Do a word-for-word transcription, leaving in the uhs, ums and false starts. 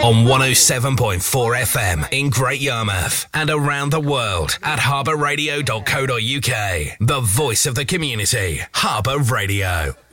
on one oh seven point four F M in Great Yarmouth and around the world at harbour radio dot co dot uk. The voice of the community, Harbour Radio.